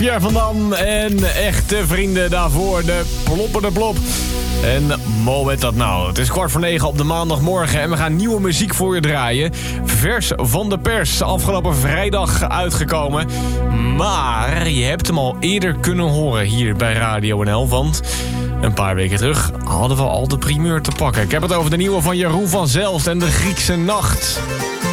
Pierre van Dam en echte vrienden daarvoor, de Plopperde Plop. En Mo met dat nou. Het is 8:45 op de maandagmorgen en we gaan nieuwe muziek voor je draaien. Vers van de pers, afgelopen vrijdag uitgekomen. Maar je hebt hem al eerder kunnen horen hier bij Radio NL, want een paar weken terug hadden we al de primeur te pakken. Ik heb het over de nieuwe van Jeroen van Zelst en de Griekse Nacht.